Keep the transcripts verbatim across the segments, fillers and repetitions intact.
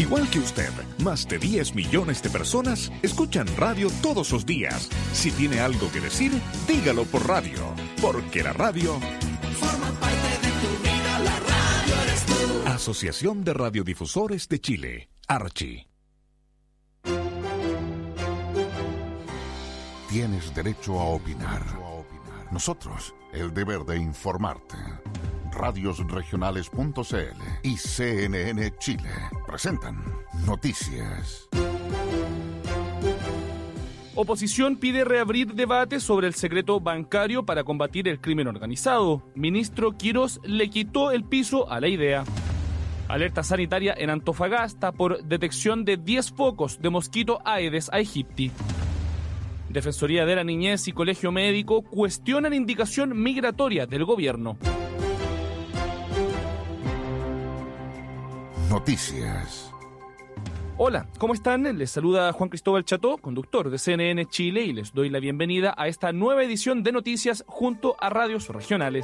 Igual que usted, más de diez millones de personas escuchan radio todos los días. Si tiene algo que decir, dígalo por radio, porque la radio forma parte de tu vida, la radio eres tú. Asociación de Radiodifusores de Chile, Archi. Tienes derecho a opinar. Nosotros, el deber de informarte. radios regionales punto c l y C N N Chile presentan Noticias. Oposición pide reabrir debate sobre el secreto bancario para combatir el crimen organizado. Ministro Quirós le quitó el piso a la idea. Alerta sanitaria en Antofagasta por detección de diez focos de mosquito Aedes aegypti. Defensoría de la Niñez y Colegio Médico cuestionan indicación migratoria del gobierno. Noticias. Hola, ¿cómo están? Les saluda Juan Cristóbal Cható, conductor de C N N Chile, y les doy la bienvenida a esta nueva edición de Noticias junto a radios regionales.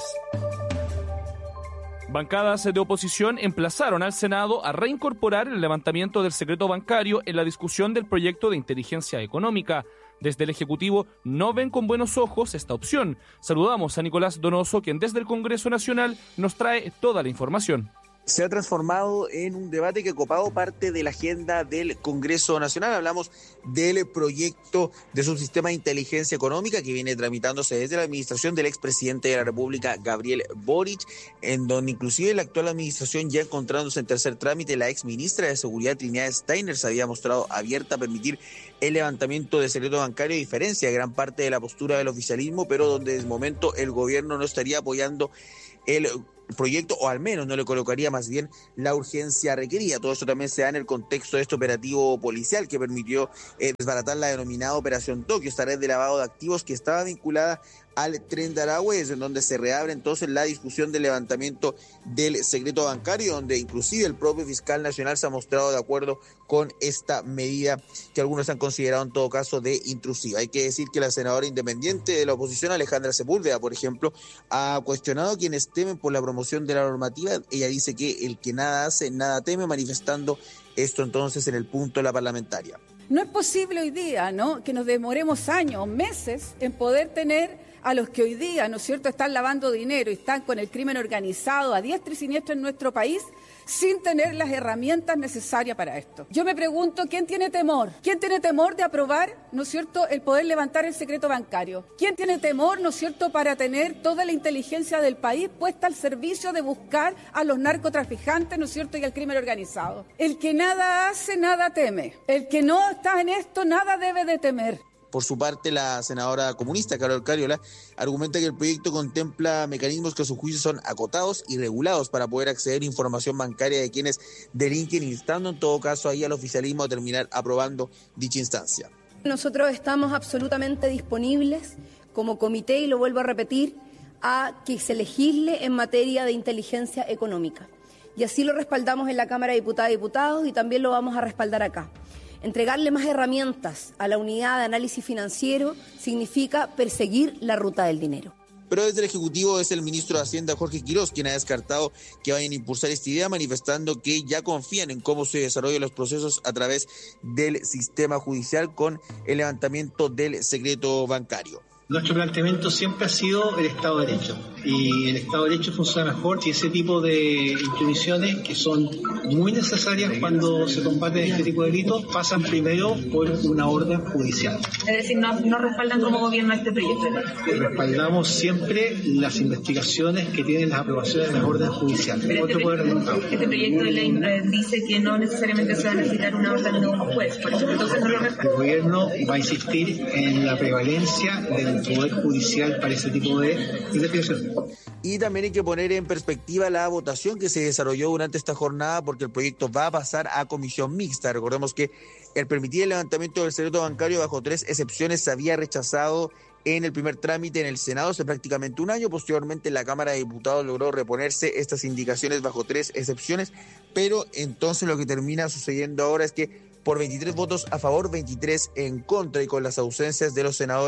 Bancadas de oposición emplazaron al Senado a reincorporar el levantamiento del secreto bancario en la discusión del proyecto de inteligencia económica. Desde el Ejecutivo no ven con buenos ojos esta opción. Saludamos a Nicolás Donoso, quien desde el Congreso Nacional nos trae toda la información. Se ha transformado en un debate que ha copado parte de la agenda del Congreso Nacional. Hablamos del proyecto de subsistema de inteligencia económica que viene tramitándose desde la administración del expresidente de la República, Gabriel Boric, en donde inclusive la actual administración, ya encontrándose en tercer trámite, la exministra de Seguridad, Trinidad Steiner, se había mostrado abierta a permitir el levantamiento del secreto bancario, a diferencia de gran parte de la postura del oficialismo, pero donde de momento el gobierno no estaría apoyando el proyecto, o al menos no le colocaría más bien la urgencia requerida. Todo esto también se da en el contexto de este operativo policial que permitió eh, desbaratar la denominada Operación Tokio, esta red de lavado de activos que estaba vinculada al Tren de Aragües, en donde se reabre entonces la discusión del levantamiento del secreto bancario, donde inclusive el propio fiscal nacional se ha mostrado de acuerdo con esta medida que algunos han considerado en todo caso de intrusiva. Hay que decir que la senadora independiente de la oposición, Alejandra Sepúlveda, por ejemplo, ha cuestionado a quienes temen por la promoción de la normativa. Ella dice que el que nada hace, nada teme, manifestando esto entonces en el punto de la parlamentaria. No es posible hoy día, ¿no?, que nos demoremos años, meses en poder tener a los que hoy día, ¿no es cierto?, están lavando dinero y están con el crimen organizado a diestra y siniestra en nuestro país, sin tener las herramientas necesarias para esto. Yo me pregunto, ¿quién tiene temor? ¿Quién tiene temor de aprobar, ¿no es cierto?, el poder levantar el secreto bancario? ¿Quién tiene temor, ¿no es cierto?, para tener toda la inteligencia del país puesta al servicio de buscar a los narcotraficantes, ¿no es cierto?, y al crimen organizado? El que nada hace, nada teme. El que no está en esto, nada debe de temer. Por su parte, la senadora comunista, Carol Cariola, argumenta que el proyecto contempla mecanismos que a su juicio son acotados y regulados para poder acceder a información bancaria de quienes delinquen, instando en todo caso ahí al oficialismo a terminar aprobando dicha instancia. Nosotros estamos absolutamente disponibles como comité, y lo vuelvo a repetir, a que se legisle en materia de inteligencia económica. Y así lo respaldamos en la Cámara de Diputadas y Diputados, y también lo vamos a respaldar acá. Entregarle más herramientas a la unidad de análisis financiero significa perseguir la ruta del dinero. Pero desde el Ejecutivo es el ministro de Hacienda, Jorge Quirós, quien ha descartado que vayan a impulsar esta idea, manifestando que ya confían en cómo se desarrollan los procesos a través del sistema judicial con el levantamiento del secreto bancario. Nuestro planteamiento siempre ha sido el Estado de Derecho, y el Estado de Derecho funciona mejor si ese tipo de intromisiones, que son muy necesarias cuando se combaten este tipo de delitos, pasan primero por una orden judicial. Es decir, no, no respaldan como gobierno este proyecto. Respaldamos siempre las investigaciones que tienen las aprobaciones de las órdenes judiciales. Pero Otro este, poder este proyecto de ley eh, dice que no necesariamente se va a necesitar una orden de un juez, por eso entonces no lo respaldan. El gobierno va a insistir en la prevalencia del Poder Judicial para ese tipo de investigación. Y también hay que poner en perspectiva la votación que se desarrolló durante esta jornada, porque el proyecto va a pasar a comisión mixta. Recordemos que el permitir el levantamiento del secreto bancario bajo tres excepciones se había rechazado en el primer trámite en el Senado hace prácticamente un año. Posteriormente la Cámara de Diputados logró reponerse estas indicaciones bajo tres excepciones, pero entonces lo que termina sucediendo ahora es que por veintitrés votos a favor, veintitrés en contra, y con las ausencias de los senadores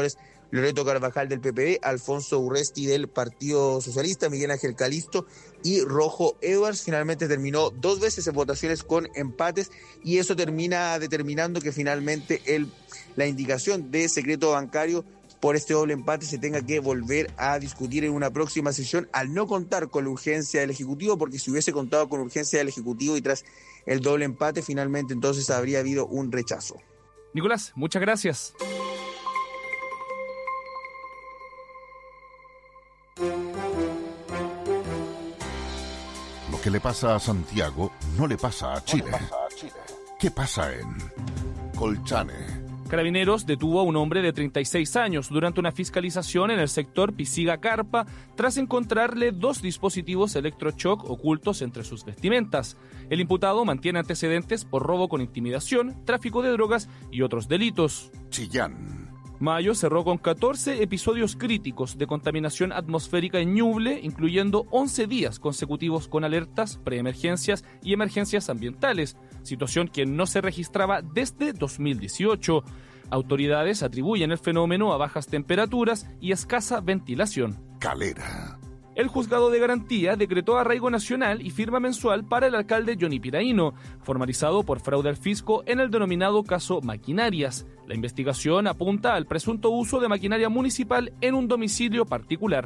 Loreto Carvajal del P P D, Alfonso Urresti del Partido Socialista, Miguel Ángel Calisto y Rojo Edwards. Finalmente terminó dos veces en votaciones con empates y eso termina determinando que finalmente el, la indicación de secreto bancario por este doble empate se tenga que volver a discutir en una próxima sesión al no contar con la urgencia del Ejecutivo, porque si hubiese contado con urgencia del Ejecutivo y tras el doble empate, finalmente entonces habría habido un rechazo. Nicolás, muchas gracias. Lo que le pasa a Santiago no le pasa a Chile. ¿Qué pasa en Colchane? Carabineros detuvo a un hombre de treinta y seis años durante una fiscalización en el sector Pisiga-Carpa tras encontrarle dos dispositivos electroshock ocultos entre sus vestimentas. El imputado mantiene antecedentes por robo con intimidación, tráfico de drogas y otros delitos. Chillán. Mayo cerró con catorce episodios críticos de contaminación atmosférica en Ñuble, incluyendo once días consecutivos con alertas, preemergencias y emergencias ambientales, situación que no se registraba desde dos mil dieciocho. Autoridades atribuyen el fenómeno a bajas temperaturas y escasa ventilación. Calera. El juzgado de garantía decretó arraigo nacional y firma mensual para el alcalde Johnny Piraíno, formalizado por fraude al fisco en el denominado caso Maquinarias. La investigación apunta al presunto uso de maquinaria municipal en un domicilio particular.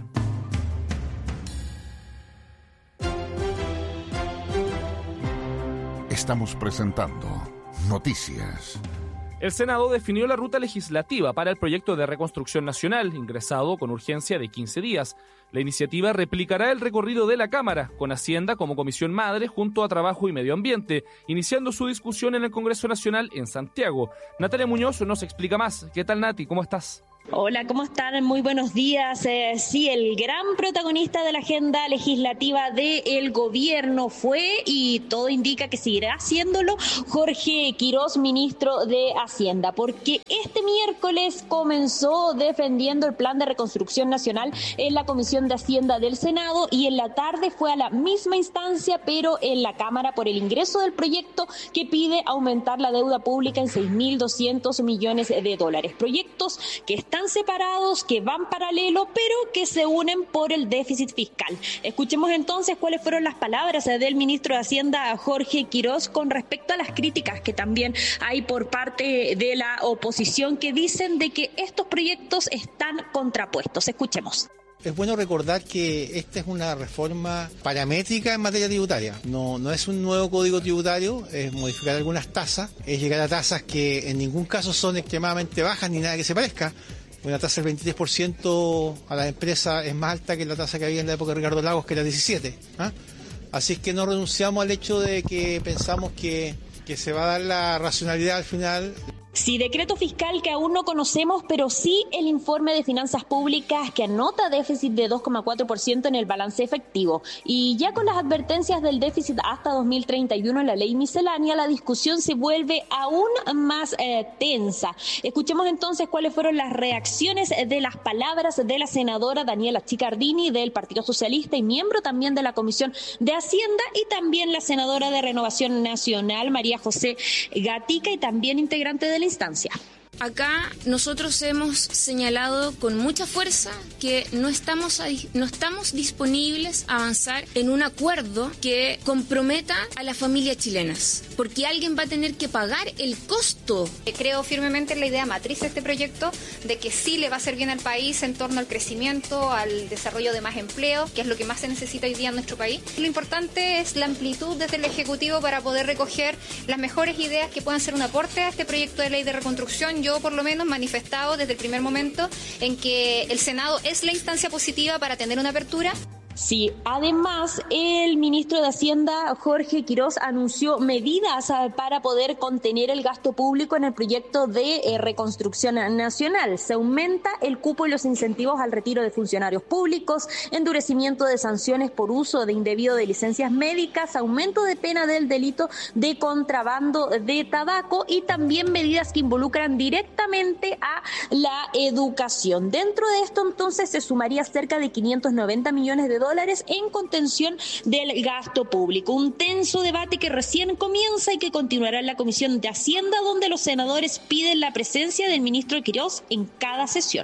Estamos presentando Noticias. El Senado definió la ruta legislativa para el proyecto de reconstrucción nacional, ingresado con urgencia de quince días. La iniciativa replicará el recorrido de la Cámara, con Hacienda como comisión madre junto a Trabajo y Medio Ambiente, iniciando su discusión en el Congreso Nacional en Santiago. Natalia Muñoz nos explica más. ¿Qué tal, Nati? ¿Cómo estás? Hola, ¿cómo están? Muy buenos días. Eh, sí, el gran protagonista de la agenda legislativa del gobierno fue, y todo indica que seguirá haciéndolo, Jorge Quirós, ministro de Hacienda, porque este miércoles comenzó defendiendo el plan de reconstrucción nacional en la Comisión de Hacienda del Senado y en la tarde fue a la misma instancia, pero en la Cámara, por el ingreso del proyecto que pide aumentar la deuda pública en seis mil doscientos millones de dólares. Proyectos que están Están separados, que van paralelo, pero que se unen por el déficit fiscal. Escuchemos entonces cuáles fueron las palabras del ministro de Hacienda, Jorge Quirós, con respecto a las críticas que también hay por parte de la oposición que dicen de que estos proyectos están contrapuestos. Escuchemos. Es bueno recordar que esta es una reforma paramétrica en materia tributaria. No, no es un nuevo código tributario, es modificar algunas tasas, es llegar a tasas que en ningún caso son extremadamente bajas ni nada que se parezca. Una tasa del veintitrés por ciento a las empresas es más alta que la tasa que había en la época de Ricardo Lagos, que era diecisiete por ciento. ¿ah? Así es que no renunciamos al hecho de que pensamos que, que se va a dar la racionalidad al final. Sí, decreto fiscal que aún no conocemos, pero sí el informe de finanzas públicas que anota déficit de dos coma cuatro por ciento en el balance efectivo. Y ya con las advertencias del déficit hasta dos mil treinta y uno en la ley miscelánea, la discusión se vuelve aún más eh, tensa. Escuchemos entonces cuáles fueron las reacciones de las palabras de la senadora Daniela Chiccardini del Partido Socialista y miembro también de la Comisión de Hacienda, y también la senadora de Renovación Nacional, María José Gatica, y también integrante del instancia. Acá nosotros hemos señalado con mucha fuerza que no estamos, no estamos disponibles a avanzar en un acuerdo que comprometa a las familias chilenas, porque alguien va a tener que pagar el costo. Creo firmemente en la idea matriz de este proyecto de que sí le va a hacer bien al país en torno al crecimiento, al desarrollo de más empleo, que es lo que más se necesita hoy día en nuestro país. Lo importante es la amplitud desde el Ejecutivo para poder recoger las mejores ideas que puedan ser un aporte a este proyecto de ley de reconstrucción. Yo por lo menos manifestado desde el primer momento en que el Senado es la instancia positiva para tener una apertura. Sí, además el ministro de Hacienda, Jorge Quirós, anunció medidas para poder contener el gasto público en el proyecto de eh, reconstrucción nacional. Se aumenta el cupo y los incentivos al retiro de funcionarios públicos, endurecimiento de sanciones por uso de indebido de licencias médicas, aumento de pena del delito de contrabando de tabaco y también medidas que involucran directamente a la educación. Dentro de esto entonces se sumaría cerca de quinientos noventa millones de dólares en contención del gasto público. Un tenso debate que recién comienza y que continuará en la Comisión de Hacienda, donde los senadores piden la presencia del ministro Quirós en cada sesión.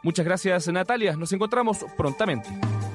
Muchas gracias, Natalia. Nos encontramos prontamente.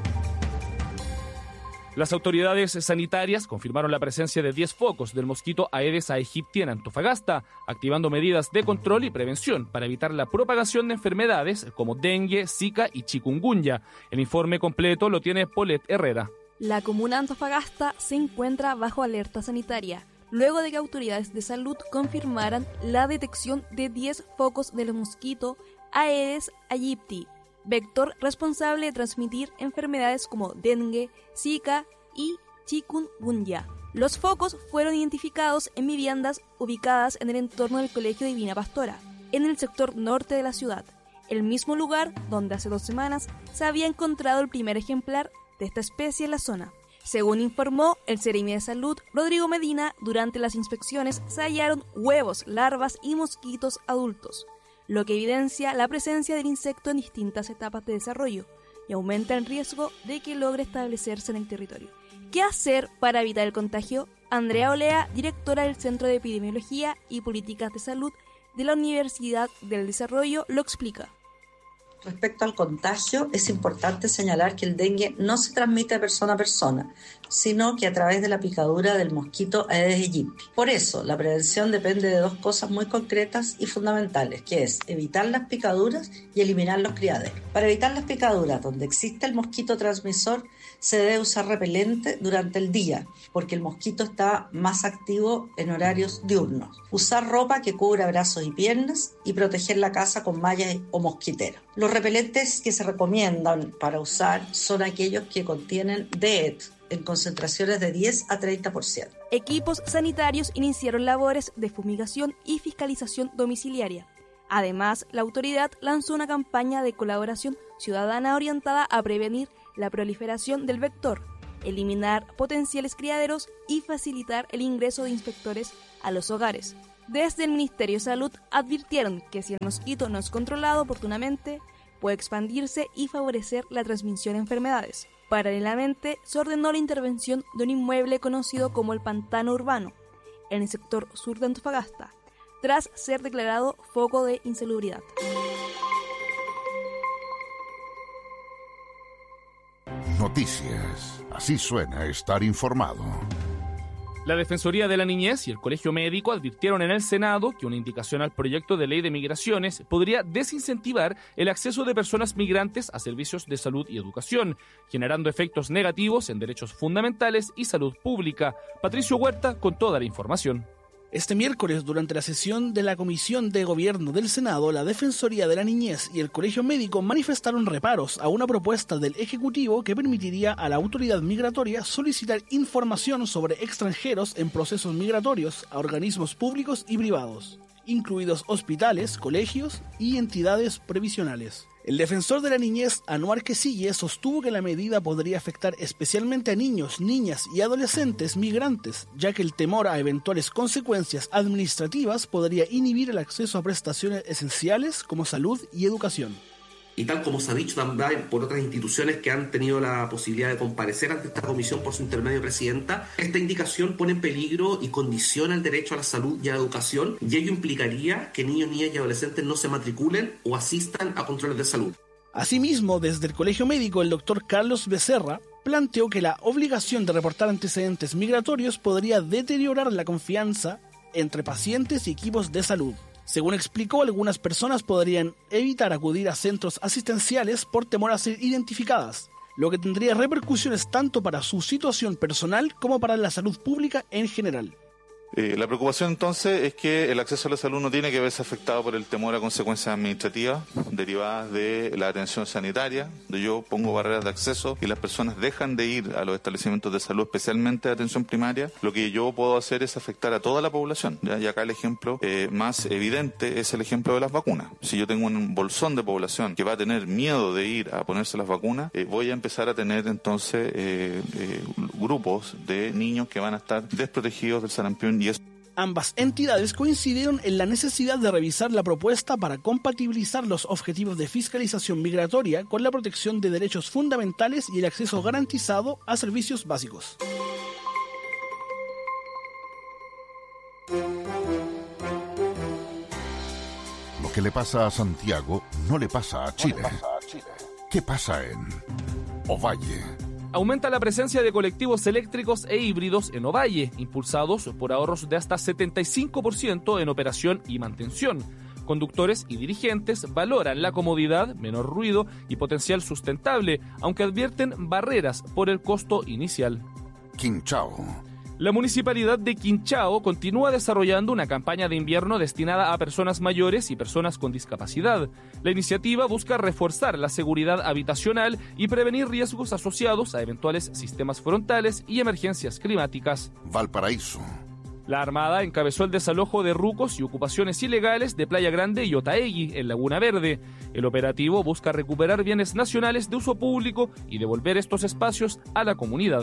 Las autoridades sanitarias confirmaron la presencia de diez focos del mosquito Aedes aegypti en Antofagasta, activando medidas de control y prevención para evitar la propagación de enfermedades como dengue, zika y chikungunya. El informe completo lo tiene Paulette Herrera. La comuna de Antofagasta se encuentra bajo alerta sanitaria, luego de que autoridades de salud confirmaran la detección de diez focos del mosquito Aedes aegypti, vector responsable de transmitir enfermedades como dengue, zika y chikungunya. Los focos fueron identificados en viviendas ubicadas en el entorno del Colegio Divina Pastora, en el sector norte de la ciudad, el mismo lugar donde hace dos semanas se había encontrado el primer ejemplar de esta especie en la zona. Según informó el Seremi de Salud, Rodrigo Medina, durante las inspecciones se hallaron huevos, larvas y mosquitos adultos, lo que evidencia la presencia del insecto en distintas etapas de desarrollo y aumenta el riesgo de que logre establecerse en el territorio. ¿Qué hacer para evitar el contagio? Andrea Olea, directora del Centro de Epidemiología y Políticas de Salud de la Universidad del Desarrollo, lo explica. Respecto al contagio, es importante señalar que el dengue no se transmite de persona a persona, sino que a través de la picadura del mosquito Aedes aegypti. Por eso, la prevención depende de dos cosas muy concretas y fundamentales, que es evitar las picaduras y eliminar los criaderos. Para evitar las picaduras donde existe el mosquito transmisor, se debe usar repelente durante el día, porque el mosquito está más activo en horarios diurnos. Usar ropa que cubra brazos y piernas y proteger la casa con mallas o mosquiteros. Los repelentes que se recomiendan para usar son aquellos que contienen D E T en concentraciones de diez a treinta por ciento. Equipos sanitarios iniciaron labores de fumigación y fiscalización domiciliaria. Además, la autoridad lanzó una campaña de colaboración ciudadana orientada a prevenir la proliferación del vector, eliminar potenciales criaderos y facilitar el ingreso de inspectores a los hogares. Desde el Ministerio de Salud advirtieron que si el mosquito no es controlado oportunamente, puede expandirse y favorecer la transmisión de enfermedades. Paralelamente, se ordenó la intervención de un inmueble conocido como el Pantano Urbano, en el sector sur de Antofagasta, tras ser declarado foco de insalubridad. Noticias. Así suena estar informado. La Defensoría de la Niñez y el Colegio Médico advirtieron en el Senado que una indicación al proyecto de ley de migraciones podría desincentivar el acceso de personas migrantes a servicios de salud y educación, generando efectos negativos en derechos fundamentales y salud pública. Patricio Huerta con toda la información. Este miércoles, durante la sesión de la Comisión de Gobierno del Senado, la Defensoría de la Niñez y el Colegio Médico manifestaron reparos a una propuesta del Ejecutivo que permitiría a la autoridad migratoria solicitar información sobre extranjeros en procesos migratorios a organismos públicos y privados, incluidos hospitales, colegios y entidades previsionales. El defensor de la niñez, Anuar Quesille, sostuvo que la medida podría afectar especialmente a niños, niñas y adolescentes migrantes, ya que el temor a eventuales consecuencias administrativas podría inhibir el acceso a prestaciones esenciales como salud y educación. Y tal como se ha dicho también por otras instituciones que han tenido la posibilidad de comparecer ante esta comisión por su intermedio presidenta, esta indicación pone en peligro y condiciona el derecho a la salud y a la educación, y ello implicaría que niños, niñas y adolescentes no se matriculen o asistan a controles de salud. Asimismo, desde el Colegio Médico, el doctor Carlos Becerra planteó que la obligación de reportar antecedentes migratorios podría deteriorar la confianza entre pacientes y equipos de salud. Según explicó, algunas personas podrían evitar acudir a centros asistenciales por temor a ser identificadas, lo que tendría repercusiones tanto para su situación personal como para la salud pública en general. Eh, la preocupación entonces es que el acceso a la salud no tiene que verse afectado por el temor a consecuencias administrativas derivadas de la atención sanitaria, de yo pongo barreras de acceso y las personas dejan de ir a los establecimientos de salud, especialmente de atención primaria. Lo que yo puedo hacer es afectar a toda la población, ¿ya? Y acá el ejemplo eh, más evidente es el ejemplo de las vacunas. Si yo tengo un bolsón de población que va a tener miedo de ir a ponerse las vacunas, eh, voy a empezar a tener entonces eh, eh, grupos de niños que van a estar desprotegidos del sarampión. Y es... Ambas entidades coincidieron en la necesidad de revisar la propuesta para compatibilizar los objetivos de fiscalización migratoria con la protección de derechos fundamentales y el acceso garantizado a servicios básicos. Lo que le pasa a Santiago no le pasa a Chile. ¿Qué pasa en Ovalle? Aumenta la presencia de colectivos eléctricos e híbridos en Ovalle, impulsados por ahorros de hasta setenta y cinco por ciento en operación y mantención. Conductores y dirigentes valoran la comodidad, menor ruido y potencial sustentable, aunque advierten barreras por el costo inicial. Quinchao. La Municipalidad de Quinchao continúa desarrollando una campaña de invierno destinada a personas mayores y personas con discapacidad. La iniciativa busca reforzar la seguridad habitacional y prevenir riesgos asociados a eventuales sistemas frontales y emergencias climáticas. Valparaíso. La Armada encabezó el desalojo de rucos y ocupaciones ilegales de Playa Grande y Otaegui, en Laguna Verde. El operativo busca recuperar bienes nacionales de uso público y devolver estos espacios a la comunidad.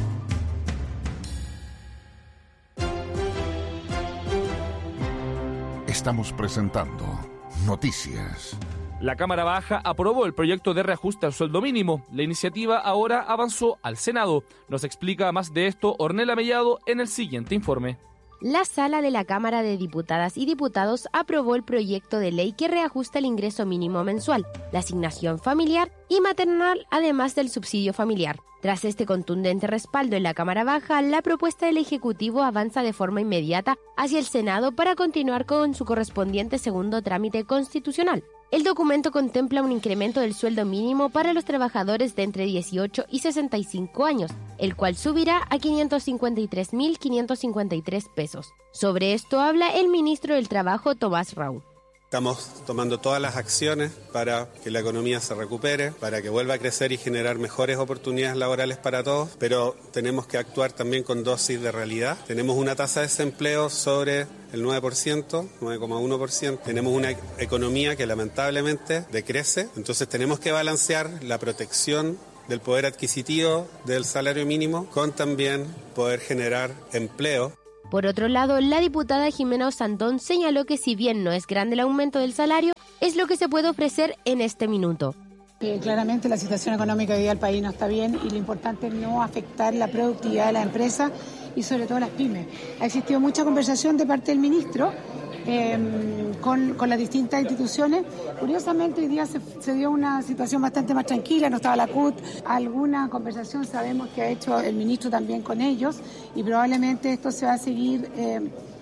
Estamos presentando Noticias. La Cámara Baja aprobó el proyecto de reajuste al sueldo mínimo. La iniciativa ahora avanzó al Senado. Nos explica más de esto Ornella Mellado en el siguiente informe. La Sala de la Cámara de Diputadas y Diputados aprobó el proyecto de ley que reajusta el ingreso mínimo mensual, la asignación familiar y maternal, además del subsidio familiar. Tras este contundente respaldo en la Cámara Baja, la propuesta del Ejecutivo avanza de forma inmediata hacia el Senado para continuar con su correspondiente segundo trámite constitucional. El documento contempla un incremento del sueldo mínimo para los trabajadores de entre dieciocho y sesenta y cinco años, el cual subirá a quinientos cincuenta y tres mil quinientos cincuenta y tres pesos. Sobre esto habla el ministro del Trabajo, Tomás Raúl. Estamos tomando todas las acciones para que la economía se recupere, para que vuelva a crecer y generar mejores oportunidades laborales para todos, pero tenemos que actuar también con dosis de realidad. Tenemos una tasa de desempleo sobre el nueve por ciento, nueve coma uno por ciento. Tenemos una economía que lamentablemente decrece, entonces tenemos que balancear la protección del poder adquisitivo del salario mínimo con también poder generar empleo. Por otro lado, la diputada Jimena Osandón señaló que si bien no es grande el aumento del salario, es lo que se puede ofrecer en este minuto. Eh, claramente la situación económica de hoy día del país no está bien y lo importante es no afectar la productividad de las empresas y sobre todo las pymes. Ha existido mucha conversación de parte del ministro eh, con, con las distintas instituciones. Curiosamente hoy día se, se dio una situación bastante más tranquila, no estaba la C U T, alguna conversación sabemos que ha hecho el ministro también con ellos y probablemente esto se va a seguir eh,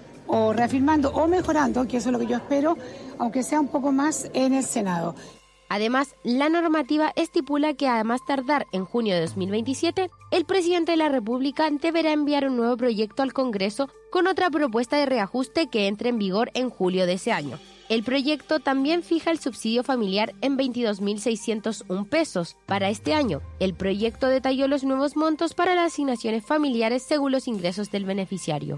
o reafirmando o mejorando, que eso es lo que yo espero, aunque sea un poco más en el Senado. Además, la normativa estipula que a más tardar en junio de dos mil veintisiete, el presidente de la República deberá enviar un nuevo proyecto al Congreso con otra propuesta de reajuste que entre en vigor en julio de ese año. El proyecto también fija el subsidio familiar en veintidós mil seiscientos uno pesos para este año. El proyecto detalló los nuevos montos para las asignaciones familiares según los ingresos del beneficiario.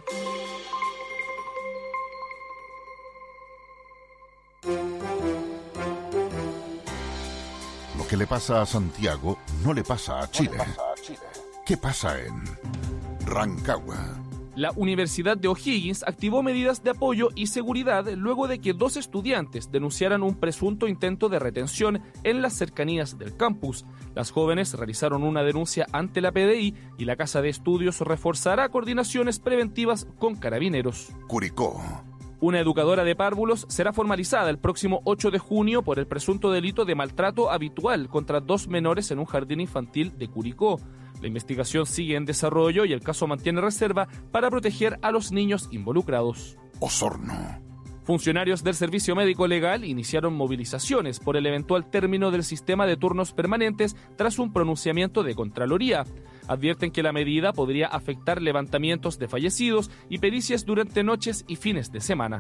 Lo que le pasa a Santiago no le pasa a Chile. ¿Qué pasa en Rancagua? La Universidad de O'Higgins activó medidas de apoyo y seguridad luego de que dos estudiantes denunciaran un presunto intento de retención en las cercanías del campus. Las jóvenes realizaron una denuncia ante la P D I y la Casa de Estudios reforzará coordinaciones preventivas con carabineros. Curicó. Una educadora de párvulos será formalizada el próximo ocho de junio por el presunto delito de maltrato habitual contra dos menores en un jardín infantil de Curicó. La investigación sigue en desarrollo y el caso mantiene reserva para proteger a los niños involucrados. Osorno. Funcionarios del Servicio Médico Legal iniciaron movilizaciones por el eventual término del sistema de turnos permanentes tras un pronunciamiento de Contraloría. Advierten que la medida podría afectar levantamientos de fallecidos y pericias durante noches y fines de semana.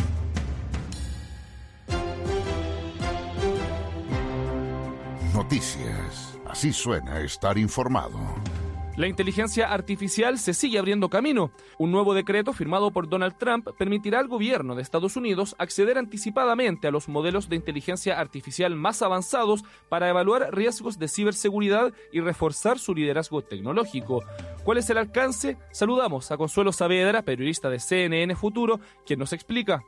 Noticias. Así suena estar informado. La inteligencia artificial se sigue abriendo camino. Un nuevo decreto firmado por Donald Trump permitirá al gobierno de Estados Unidos acceder anticipadamente a los modelos de inteligencia artificial más avanzados para evaluar riesgos de ciberseguridad y reforzar su liderazgo tecnológico. ¿Cuál es el alcance? Saludamos a Consuelo Saavedra, periodista de C N N Futuro, quien nos explica.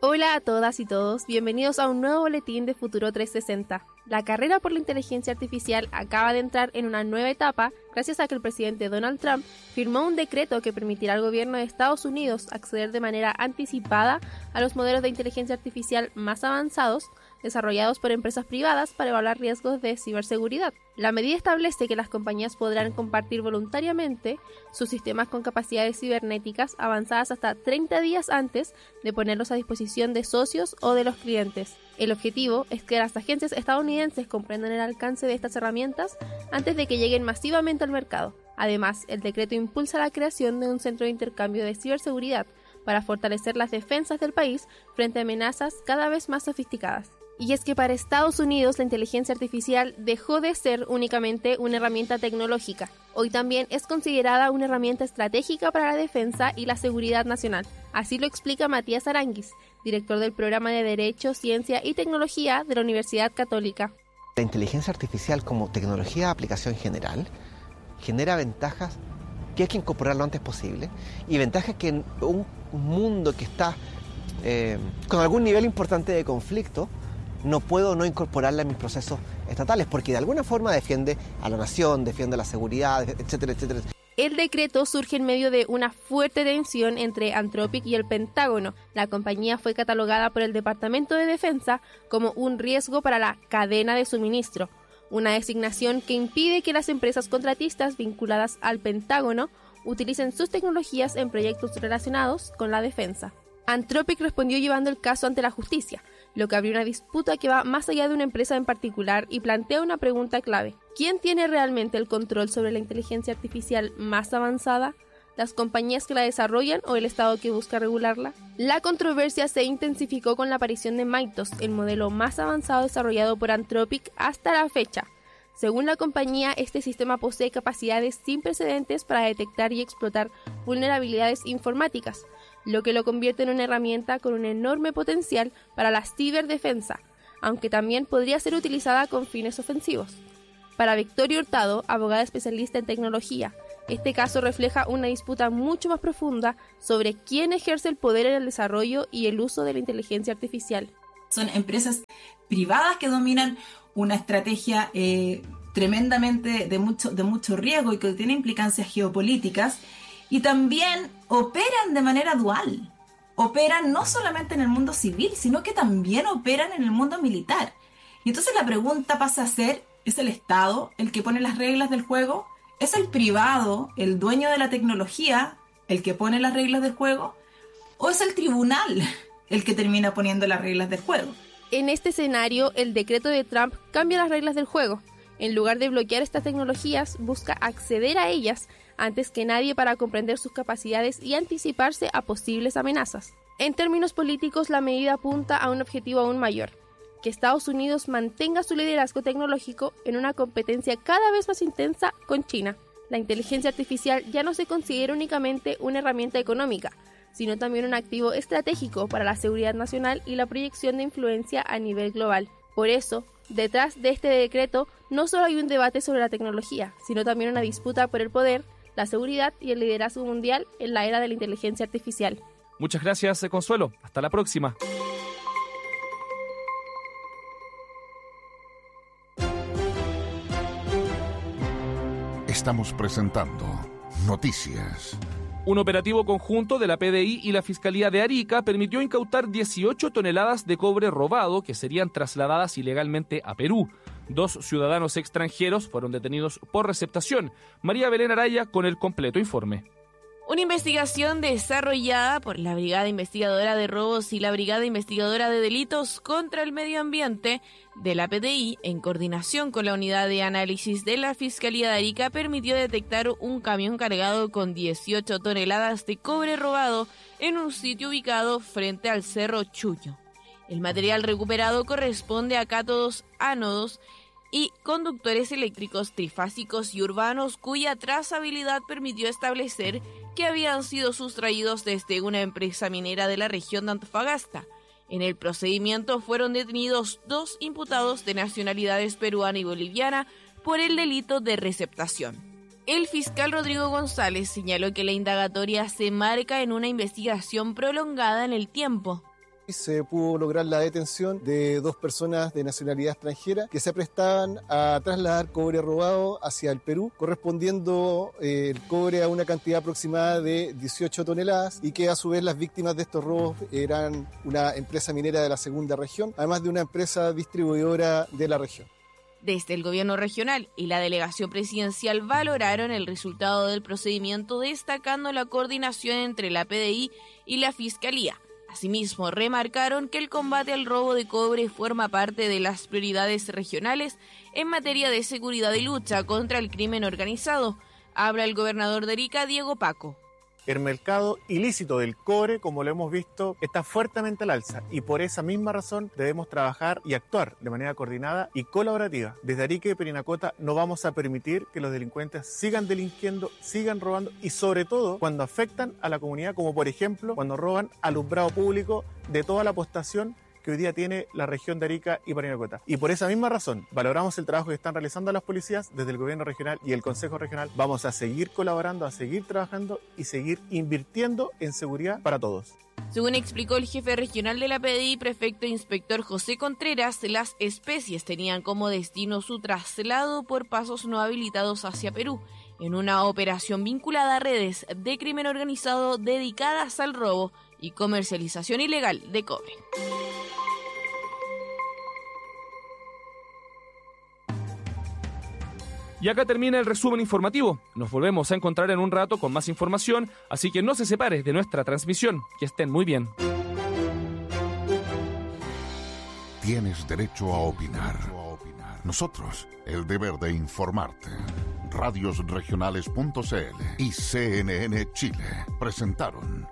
Hola a todas y todos, bienvenidos a un nuevo boletín de Futuro trescientos sesenta. La carrera por la inteligencia artificial acaba de entrar en una nueva etapa gracias a que el presidente Donald Trump firmó un decreto que permitirá al gobierno de Estados Unidos acceder de manera anticipada a los modelos de inteligencia artificial más avanzados desarrollados por empresas privadas para evaluar riesgos de ciberseguridad. La medida establece que las compañías podrán compartir voluntariamente sus sistemas con capacidades cibernéticas avanzadas hasta treinta días antes de ponerlos a disposición de socios o de los clientes. El objetivo es que las agencias estadounidenses comprendan el alcance de estas herramientas antes de que lleguen masivamente al mercado. Además, el decreto impulsa la creación de un centro de intercambio de ciberseguridad para fortalecer las defensas del país frente a amenazas cada vez más sofisticadas. Y es que para Estados Unidos la inteligencia artificial dejó de ser únicamente una herramienta tecnológica. Hoy también es considerada una herramienta estratégica para la defensa y la seguridad nacional. Así lo explica Matías Aranguis, director del programa de Derecho, Ciencia y Tecnología de la Universidad Católica. La inteligencia artificial como tecnología de aplicación general genera ventajas que hay que incorporar lo antes posible y ventajas que en un mundo que está eh, con algún nivel importante de conflicto no puedo no incorporarla en mis procesos estatales, porque de alguna forma defiende a la nación, defiende la seguridad, etcétera, etcétera. El decreto surge en medio de una fuerte tensión entre Anthropic y el Pentágono. La compañía fue catalogada por el Departamento de Defensa como un riesgo para la cadena de suministro, una designación que impide que las empresas contratistas vinculadas al Pentágono utilicen sus tecnologías en proyectos relacionados con la defensa. Anthropic respondió llevando el caso ante la justicia, lo que abrió una disputa que va más allá de una empresa en particular y plantea una pregunta clave. ¿Quién tiene realmente el control sobre la inteligencia artificial más avanzada? ¿Las compañías que la desarrollan o el Estado que busca regularla? La controversia se intensificó con la aparición de Mythos, el modelo más avanzado desarrollado por Anthropic hasta la fecha. Según la compañía, este sistema posee capacidades sin precedentes para detectar y explotar vulnerabilidades informáticas, lo que lo convierte en una herramienta con un enorme potencial para la ciberdefensa, aunque también podría ser utilizada con fines ofensivos. Para Victoria Hurtado, abogada especialista en tecnología, este caso refleja una disputa mucho más profunda sobre quién ejerce el poder en el desarrollo y el uso de la inteligencia artificial. Son empresas privadas que dominan una estrategia eh, tremendamente de mucho, de mucho riesgo y que tiene implicancias geopolíticas, y también operan de manera dual. Operan no solamente en el mundo civil, sino que también operan en el mundo militar. Y entonces la pregunta pasa a ser, ¿es el Estado el que pone las reglas del juego? ¿Es el privado, el dueño de la tecnología, el que pone las reglas del juego? ¿O es el tribunal el que termina poniendo las reglas del juego? En este escenario, el decreto de Trump cambia las reglas del juego. En lugar de bloquear estas tecnologías, busca acceder a ellas antes que nadie para comprender sus capacidades y anticiparse a posibles amenazas. En términos políticos, la medida apunta a un objetivo aún mayor: que Estados Unidos mantenga su liderazgo tecnológico en una competencia cada vez más intensa con China. La inteligencia artificial ya no se considera únicamente una herramienta económica, sino también un activo estratégico para la seguridad nacional y la proyección de influencia a nivel global. Por eso, detrás de este decreto no solo hay un debate sobre la tecnología, sino también una disputa por el poder, la seguridad y el liderazgo mundial en la era de la inteligencia artificial. Muchas gracias, Consuelo. Hasta la próxima. Estamos presentando Noticias. Un operativo conjunto de la P D I y la Fiscalía de Arica permitió incautar dieciocho toneladas de cobre robado que serían trasladadas ilegalmente a Perú. Dos ciudadanos extranjeros fueron detenidos por receptación. María Belén Araya con el completo informe. Una investigación desarrollada por la Brigada Investigadora de Robos y la Brigada Investigadora de Delitos contra el Medio Ambiente de la P D I, en coordinación con la Unidad de Análisis de la Fiscalía de Arica, permitió detectar un camión cargado con dieciocho toneladas de cobre robado en un sitio ubicado frente al Cerro Chuyo. El material recuperado corresponde a cátodos, ánodos y conductores eléctricos trifásicos y urbanos, cuya trazabilidad permitió establecer que habían sido sustraídos desde una empresa minera de la región de Antofagasta. En el procedimiento fueron detenidos dos imputados de nacionalidades peruana y boliviana por el delito de receptación. El fiscal Rodrigo González señaló que la indagatoria se marca en una investigación prolongada en el tiempo. Se pudo lograr la detención de dos personas de nacionalidad extranjera que se prestaban a trasladar cobre robado hacia el Perú, correspondiendo eh, el cobre a una cantidad aproximada de dieciocho toneladas, y que a su vez las víctimas de estos robos eran una empresa minera de la segunda región, además de una empresa distribuidora de la región. Desde el gobierno regional y la delegación presidencial valoraron el resultado del procedimiento, destacando la coordinación entre la P D I y la Fiscalía. Asimismo, remarcaron que el combate al robo de cobre forma parte de las prioridades regionales en materia de seguridad y lucha contra el crimen organizado. Habla el gobernador de Arica, Diego Paco. El mercado ilícito del cobre, como lo hemos visto, está fuertemente al alza, y por esa misma razón debemos trabajar y actuar de manera coordinada y colaborativa. Desde Arica y Parinacota no vamos a permitir que los delincuentes sigan delinquiendo, sigan robando, y sobre todo cuando afectan a la comunidad, como por ejemplo cuando roban alumbrado público de toda la postación que hoy día tiene la región de Arica y Parinacota. Y por esa misma razón valoramos el trabajo que están realizando las policías desde el gobierno regional y el Consejo Regional. Vamos a seguir colaborando, a seguir trabajando y seguir invirtiendo en seguridad para todos. Según explicó el jefe regional de la P D I, prefecto inspector José Contreras, las especies tenían como destino su traslado por pasos no habilitados hacia Perú, en una operación vinculada a redes de crimen organizado dedicadas al robo y comercialización ilegal de cobre. Y acá termina el resumen informativo. Nos volvemos a encontrar en un rato con más información, así que no se separe de nuestra transmisión. Que estén muy bien. Tienes derecho a opinar. Nosotros, el deber de informarte. radios regionales punto c l y C N N Chile presentaron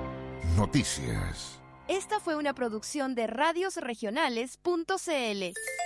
Noticias. Esta fue una producción de radios regionales punto c l.